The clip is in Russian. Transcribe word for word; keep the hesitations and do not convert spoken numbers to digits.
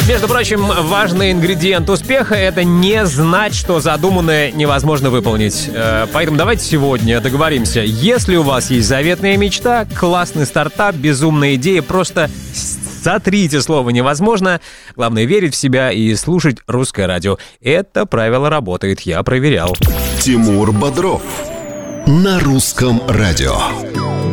Между прочим, важный ингредиент успеха — это не знать, что задуманное невозможно выполнить. Поэтому давайте сегодня договоримся. Если у вас есть заветная мечта, классный стартап, безумная идея, просто сотрите слово «невозможно». Главное — верить в себя и слушать русское радио. Это правило работает, я проверял. Тимур Бодров на русском радио.